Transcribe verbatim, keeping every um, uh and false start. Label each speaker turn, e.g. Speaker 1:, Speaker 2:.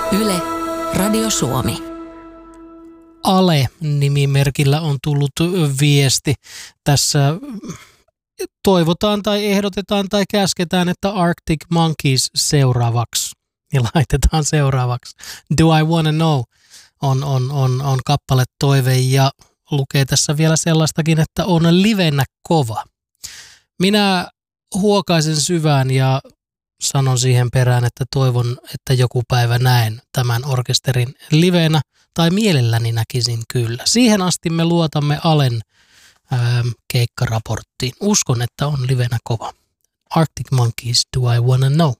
Speaker 1: Yle, Radio Suomi.
Speaker 2: Ale-nimimerkillä on tullut viesti. Tässä toivotaan tai ehdotetaan tai käsketään, että Arctic Monkeys seuraavaksi. Ja laitetaan seuraavaksi. Do I Wanna Know on, on, on, on kappale toive ja lukee tässä vielä sellaistakin, että on livenä kova. Minä huokaisen syvään ja sanon siihen perään, että toivon, että joku päivä näen tämän orkesterin livenä tai mielelläni näkisin kyllä. Siihen asti me luotamme Alen ää, keikkaraporttiin. Uskon, että on livenä kova. Arctic Monkeys, Do I Wanna Know?